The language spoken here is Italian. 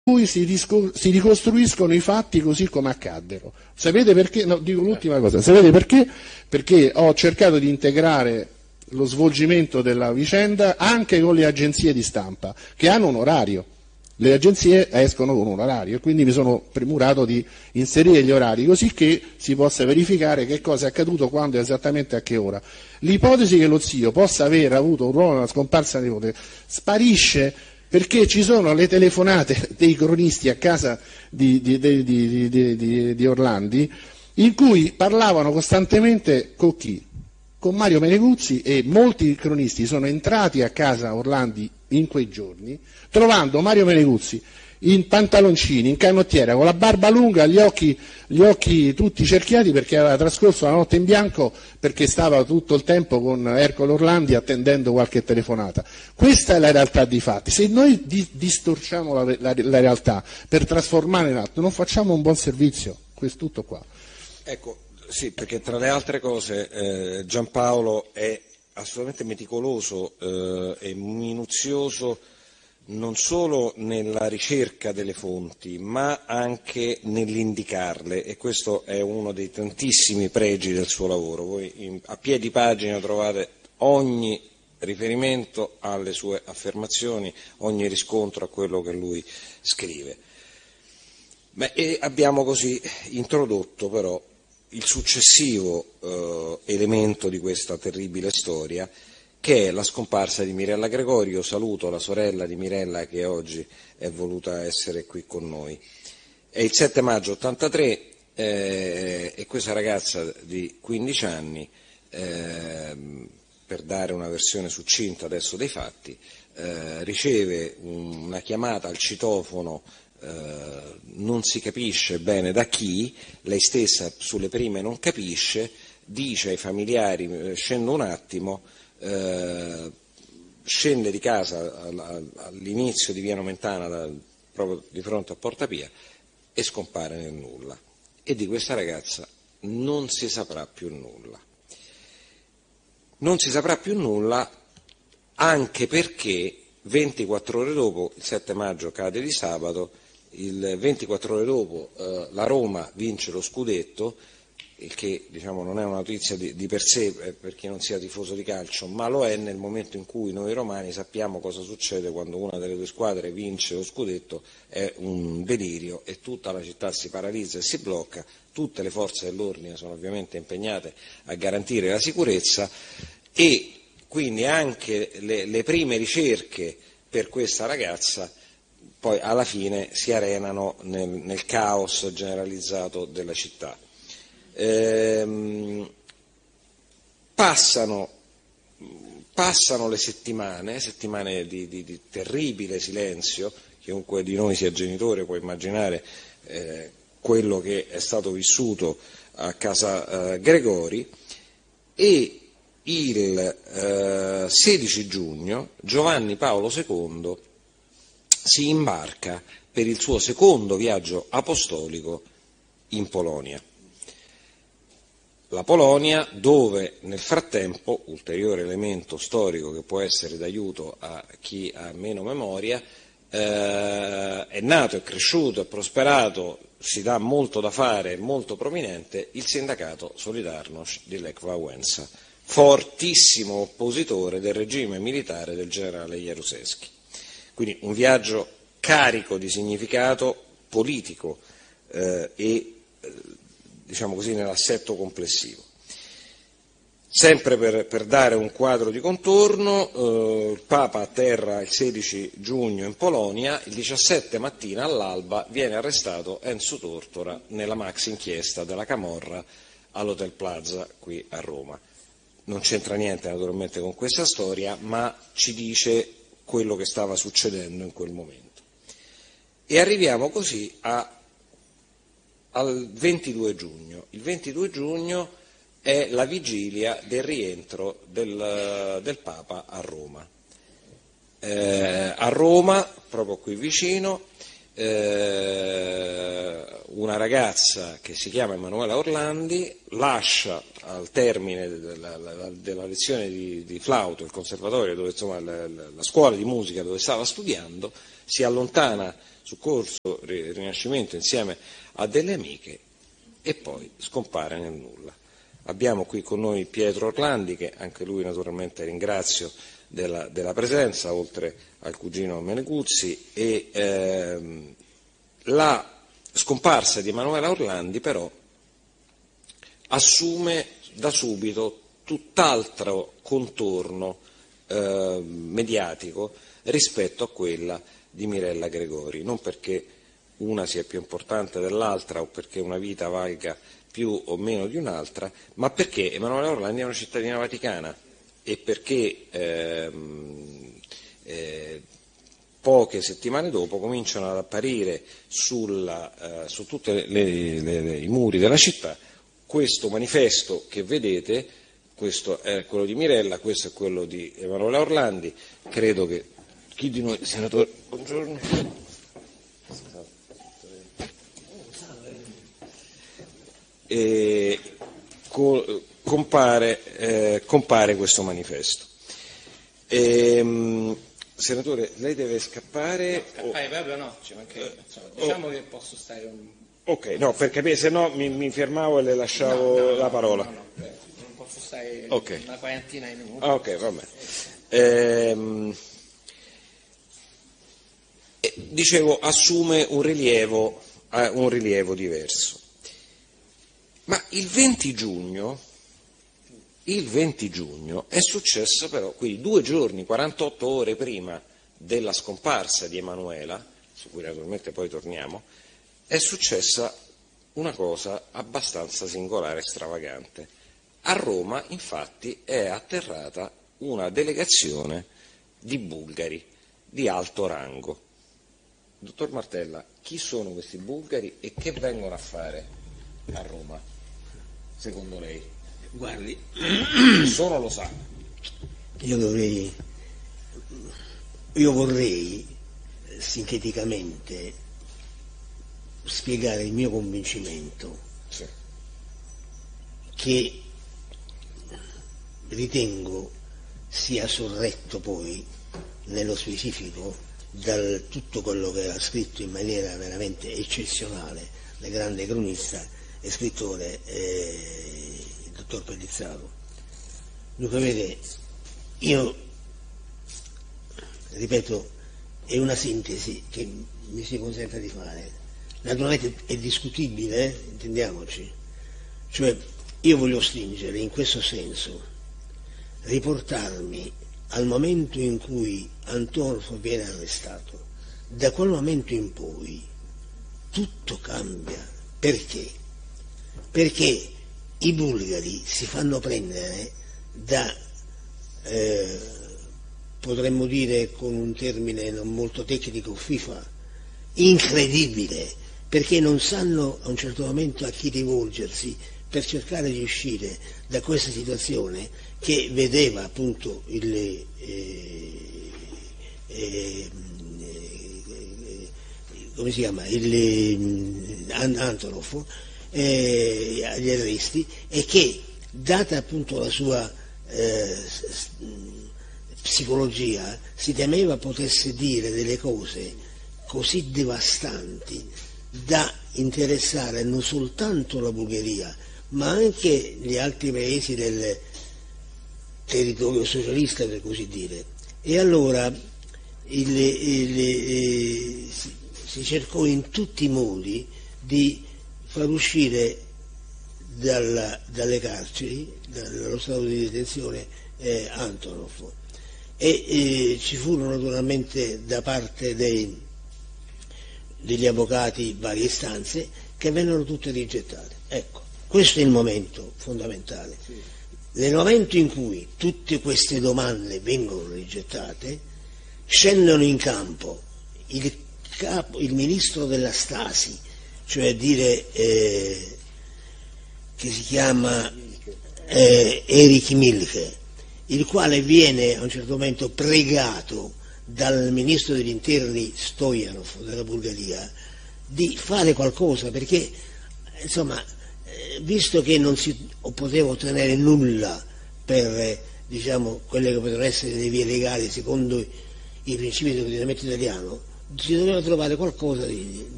cui si ricostruiscono i fatti così come accaddero. Sapete perché? No, dico l'ultima cosa. Sapete perché? Perché ho cercato di integrare lo svolgimento della vicenda anche con le agenzie di stampa, che hanno un orario. Le agenzie escono con un orario e quindi mi sono premurato di inserire gli orari così che si possa verificare che cosa è accaduto, quando e esattamente a che ora. L'ipotesi che lo zio possa aver avuto un ruolo nella scomparsa del nipote sparisce perché ci sono le telefonate dei cronisti a casa di Orlandi in cui parlavano costantemente con chi? Con Mario Meneguzzi, e molti cronisti sono entrati a casa Orlandi in quei giorni trovando Mario Meneguzzi in pantaloncini, in canottiera, con la barba lunga, gli occhi tutti cerchiati perché aveva trascorso la notte in bianco, perché stava tutto il tempo con Ercole Orlandi attendendo qualche telefonata. Questa è la realtà dei fatti. Se noi distorciamo la realtà per trasformare in atto, non facciamo un buon servizio. Questo tutto qua. Ecco, sì, perché tra le altre cose Giampaolo è assolutamente meticoloso e minuzioso non solo nella ricerca delle fonti, ma anche nell'indicarle, e questo è uno dei tantissimi pregi del suo lavoro. Voi a piedi pagina trovate ogni riferimento alle sue affermazioni, ogni riscontro a quello che lui scrive. E abbiamo così introdotto però il successivo elemento di questa terribile storia, che è la scomparsa di Mirella Gregorio. Saluto la sorella di Mirella che oggi è voluta essere qui con noi. È il 7 maggio 83 e questa ragazza di 15 anni, per dare una versione succinta adesso dei fatti, riceve una chiamata al citofono, non si capisce bene da chi, lei stessa sulle prime non capisce, dice ai familiari scendo un attimo, scende di casa all'inizio di via Nomentana, proprio di fronte a Porta Pia, e scompare nel nulla, e di questa ragazza non si saprà più nulla. Non si saprà più nulla anche perché 24 ore dopo, il 7 maggio cade di sabato, 24 ore dopo la Roma vince lo scudetto, il che diciamo non è una notizia di per sé per chi non sia tifoso di calcio, ma lo è nel momento in cui noi romani sappiamo cosa succede quando una delle due squadre vince lo scudetto. È un delirio e tutta la città si paralizza e si blocca, tutte le forze dell'ordine sono ovviamente impegnate a garantire la sicurezza, e quindi anche le prime ricerche per questa ragazza poi alla fine si arenano nel caos generalizzato della città. Passano le settimane di terribile silenzio. Chiunque di noi sia genitore può immaginare quello che è stato vissuto a casa Gregori, e il 16 giugno Giovanni Paolo II si imbarca per il suo secondo viaggio apostolico in Polonia. La Polonia, dove nel frattempo, ulteriore elemento storico che può essere d'aiuto a chi ha meno memoria, è nato, è cresciuto, è prosperato, si dà molto da fare, è molto prominente il sindacato Solidarność di Lech Wałęsa, fortissimo oppositore del regime militare del generale Jaruzelski. Quindi un viaggio carico di significato politico e diciamo così nell'assetto complessivo. Sempre per dare un quadro di contorno, il Papa atterra il 16 giugno in Polonia, il 17 mattina all'alba viene arrestato Enzo Tortora nella maxi inchiesta della Camorra all'Hotel Plaza qui a Roma. Non c'entra niente naturalmente con questa storia, ma ci dice quello che stava succedendo in quel momento. E arriviamo così al 22 giugno. Il 22 giugno è la vigilia del rientro del Papa a Roma. A Roma, proprio qui vicino, una ragazza che si chiama Emanuela Orlandi lascia al termine della lezione di flauto il conservatorio, dove insomma la scuola di musica dove stava studiando, si allontana Soccorso, Rinascimento insieme a delle amiche e poi scompare nel nulla. Abbiamo qui con noi Pietro Orlandi, che anche lui naturalmente ringrazio della presenza, oltre al cugino Meneguzzi, e la scomparsa di Emanuela Orlandi però assume da subito tutt'altro contorno mediatico rispetto a quella di Mirella Gregori, non perché una sia più importante dell'altra o perché una vita valga più o meno di un'altra, ma perché Emanuela Orlandi è una cittadina vaticana e perché poche settimane dopo cominciano ad apparire su tutti i muri della città questo manifesto che vedete. Questo è quello di Mirella, questo è quello di Emanuela Orlandi. Credo che chi di noi, senatore, buongiorno. Compare questo manifesto. Senatore, lei deve scappare? Proprio no, diciamo che posso stare un... Ok, no, per capire, se no mi fermavo e le lasciavo la parola. No, non posso stare Okay. una quarantina di minuti. Ok, va bene. Dicevo, assume un rilievo diverso. Ma il 20 giugno è successo però, quindi 2 giorni, 48 ore prima della scomparsa di Emanuela, su cui naturalmente poi torniamo, è successa una cosa abbastanza singolare e stravagante. A Roma, infatti, è atterrata una delegazione di bulgari di alto rango. Dottor Martella, chi sono questi bulgari e che vengono a fare a Roma, secondo lei? Guardi, Nessuno lo sa. io vorrei sinteticamente spiegare il mio convincimento, Sì. che ritengo sia sorretto poi nello specifico dal tutto quello che ha scritto in maniera veramente eccezionale il grande cronista e scrittore il dottor Pellizzaro. Dunque vede, io ripeto, è una sintesi che mi si consente di fare. Naturalmente è discutibile, intendiamoci, cioè io voglio stringere in questo senso, riportarmi al momento in cui Antonov viene arrestato. Da quel momento in poi tutto cambia. Perché? Perché i bulgari si fanno prendere da, potremmo dire con un termine non molto tecnico, FIFA, incredibile, perché non sanno a un certo momento a chi rivolgersi per cercare di uscire da questa situazione che vedeva appunto come si chiama, Antonov agli arresti, e che, data appunto la sua psicologia, si temeva potesse dire delle cose così devastanti da interessare non soltanto la Bulgaria ma anche gli altri paesi del territorio socialista, per così dire. E allora si cercò in tutti i modi di far uscire dalle carceri, dallo stato di detenzione, Antonov, e ci furono naturalmente da parte degli avvocati varie istanze che vennero tutte rigettate. Ecco, questo è il momento fondamentale. Sì. Nel momento in cui tutte queste domande vengono rigettate, scendono in campo il ministro della Stasi, cioè a dire che si chiama Erich Milke, il quale viene a un certo momento pregato dal ministro degli interni Stoyanov della Bulgaria di fare qualcosa, perché insomma, visto che non si poteva ottenere nulla per quelle che potevano essere le vie legali secondo i principi dell'ordinamento italiano, si doveva trovare qualcosa di